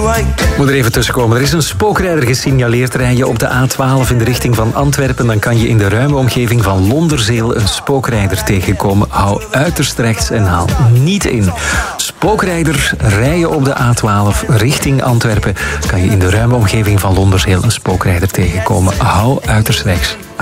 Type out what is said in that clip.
Moet er even tussenkomen. Er is een spookrijder gesignaleerd. Rij je op de A12 in de richting van Antwerpen, dan kan je in de ruime omgeving van Londerzeel een spookrijder tegenkomen. Hou uiterst rechts en haal niet in. Spookrijder, rijden op de A12 richting Antwerpen, kan je in de ruime omgeving van Londerzeel een spookrijder tegenkomen. Hou uiterst rechts.